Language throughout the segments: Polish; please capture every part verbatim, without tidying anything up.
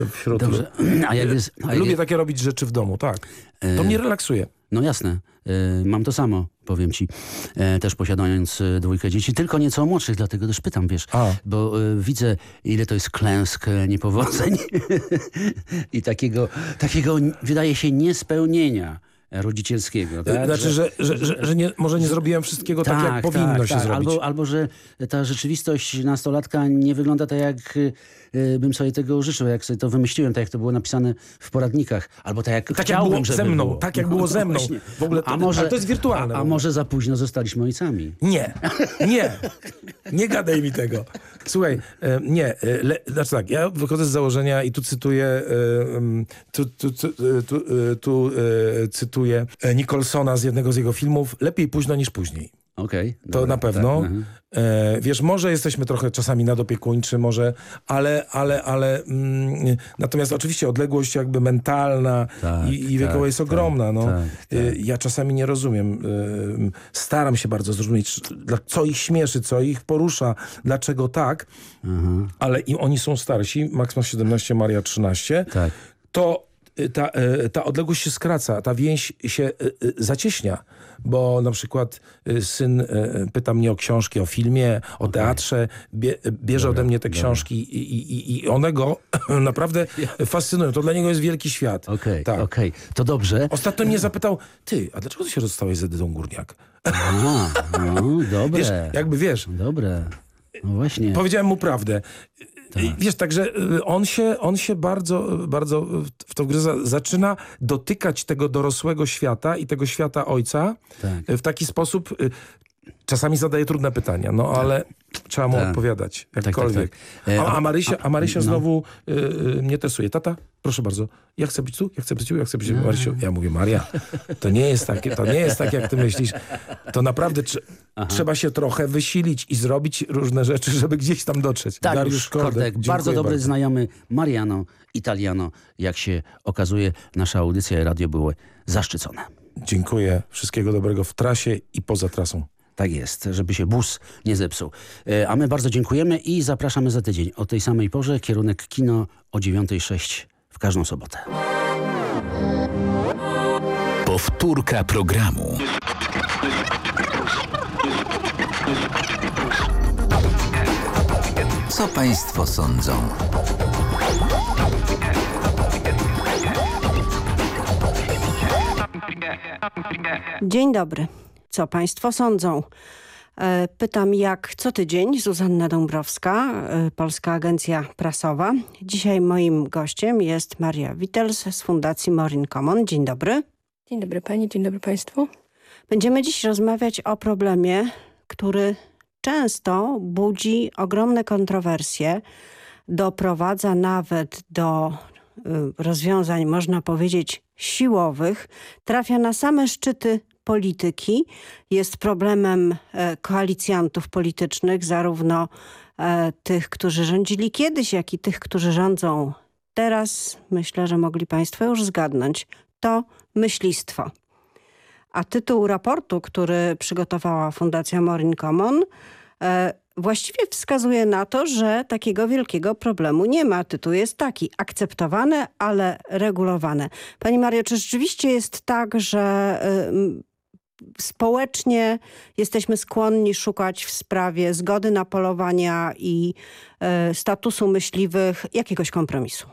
wśród... Dobrze. A jak jest, a jak Lubię jest... takie robić rzeczy w domu, tak. To mnie relaksuje. No jasne. Y, mam to samo, powiem ci, y, też posiadając y, dwójkę dzieci, tylko nieco młodszych, dlatego też pytam, wiesz, A. bo y, widzę, ile to jest klęsk, y, niepowodzeń i takiego, takiego, wydaje się, niespełnienia rodzicielskiego. Tak? Znaczy, że, że, że, że nie, może nie zrobiłem wszystkiego tak, tak jak powinno tak, się tak. zrobić. Albo, albo, że ta rzeczywistość nastolatka nie wygląda tak, jak y, bym sobie tego życzył, jak sobie to wymyśliłem, tak jak to było napisane w poradnikach. Albo tak jak tak chciałbym, jak było żeby ze mną, było. tak jak było ze mną. Właśnie. W ogóle to, a może, to jest wirtualne. A, a może za późno zostaliśmy ojcami. Nie, nie, nie gadaj mi tego. Słuchaj, e, nie, e, le, znaczy tak, ja wychodzę z założenia i tu cytuję, e, tu, tu, tu, tu, e, tu e, cytuję Nicholsona z jednego z jego filmów, lepiej późno niż później. Okej. To dobra, na pewno. Tak, e, wiesz, może jesteśmy trochę czasami nadopiekuńczy, może, ale, ale, ale mm, natomiast oczywiście odległość jakby mentalna Tak, i, i wiekowa tak, jest ogromna. tak, no. tak, tak. E, ja czasami nie rozumiem. E, staram się bardzo zrozumieć, dla- co ich śmieszy, co ich porusza, dlaczego tak, Aha, ale im oni są starsi, Max ma siedemnaście, Maria trzynaście, tak. to y, ta, y, ta odległość się skraca, ta więź się y, y, zacieśnia, bo na przykład y, syn y, pyta mnie o książki, o filmie, o teatrze, bie, bierze Dobra, ode mnie te dobra. książki i, i, i one go naprawdę fascynują. To dla niego jest wielki świat. Okej, Tak. okej. To dobrze. Ostatnio mnie zapytał, ty, a dlaczego ty się rozstałeś z Edytą Górniak? A, no, dobre. Wiesz, jakby wiesz, Dobre. No właśnie. powiedziałem mu prawdę. Tak. I Wiesz, także y, on się, on się bardzo, bardzo w to wgryza, zaczyna dotykać tego dorosłego świata i tego świata ojca Tak. y, w taki sposób, y, czasami zadaje trudne pytania, no ale trzeba mu Tak. odpowiadać, tak, jakkolwiek. tak. E, A, a Marysia, a Marysia no. znowu y, y, mnie testuje. Tata, proszę bardzo, ja chcę być tu, ja chcę być tu, ja chcę być Marysiu. Ja mówię, Maria, to nie jest takie, to nie jest tak, jak ty myślisz. To naprawdę trze- trzeba się trochę wysilić i zrobić różne rzeczy, żeby gdzieś tam dotrzeć. Tak, Dariusz Kordek, Kordek, dziękuję bardzo dobry bardzo. znajomy Mariano Italiano. Jak się okazuje, nasza audycja i radio były zaszczycone. Dziękuję. Wszystkiego dobrego w trasie i poza trasą. Tak jest, żeby się bus nie zepsuł. E, A my bardzo dziękujemy i zapraszamy za tydzień. O tej samej porze kierunek kino o dziewiątej sześć w każdą sobotę. Powtórka programu. Co państwo sądzą? Dzień dobry. Co państwo sądzą? E, Pytam jak co tydzień. Zuzanna Dąbrowska, e, Polska Agencja Prasowa. Dzisiaj moim gościem jest Maria Wittels z Fundacji Morin Common. Dzień dobry. Dzień dobry pani, dzień dobry państwu. Będziemy dziś rozmawiać o problemie, który często budzi ogromne kontrowersje, doprowadza nawet do y, rozwiązań, można powiedzieć, siłowych, trafia na same szczyty polityki, jest problemem e, koalicjantów politycznych, zarówno e, tych, którzy rządzili kiedyś, jak i tych, którzy rządzą teraz. Myślę, że mogli państwo już zgadnąć. To myślistwo. A tytuł raportu, który przygotowała Fundacja Morin Common, e, właściwie wskazuje na to, że takiego wielkiego problemu nie ma. Tytuł jest taki: akceptowane, ale regulowane. Pani Mario, czy rzeczywiście jest tak, że y, społecznie jesteśmy skłonni szukać w sprawie zgody na polowania i y, statusu myśliwych jakiegoś kompromisu?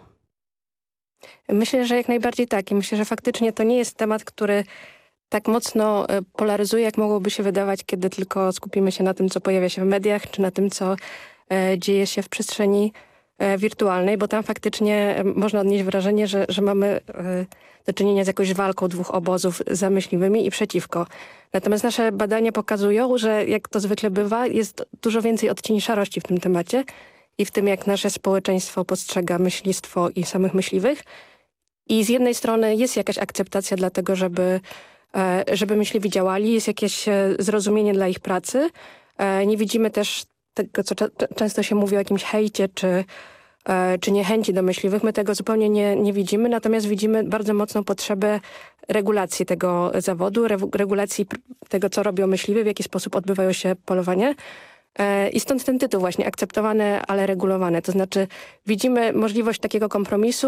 Myślę, że jak najbardziej tak i myślę, że faktycznie to nie jest temat, który tak mocno e, polaryzuje, jak mogłoby się wydawać, kiedy tylko skupimy się na tym, co pojawia się w mediach, czy na tym, co e, dzieje się w przestrzeni e, wirtualnej, bo tam faktycznie e, można odnieść wrażenie, że, że mamy e, do czynienia z jakąś walką dwóch obozów za myśliwymi i przeciwko. Natomiast nasze badania pokazują, że jak to zwykle bywa, jest dużo więcej odcieni szarości w tym temacie i w tym, jak nasze społeczeństwo postrzega myślistwo i samych myśliwych. I z jednej strony jest jakaś akceptacja dla tego, żeby żeby myśliwi działali, jest jakieś zrozumienie dla ich pracy. Nie widzimy też tego, co często się mówi o jakimś hejcie czy, czy niechęci do myśliwych. My tego zupełnie nie, nie widzimy, natomiast widzimy bardzo mocną potrzebę regulacji tego zawodu, regulacji tego, co robią myśliwi, w jaki sposób odbywają się polowania. I stąd ten tytuł właśnie, akceptowane, ale regulowane. To znaczy widzimy możliwość takiego kompromisu,